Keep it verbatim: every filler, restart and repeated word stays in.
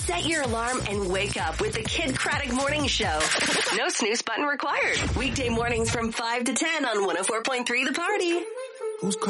Set your alarm and wake up with the Kid Craddock Morning Show. No snooze button required. Weekday mornings from five to ten on one oh four point three The Party. Who's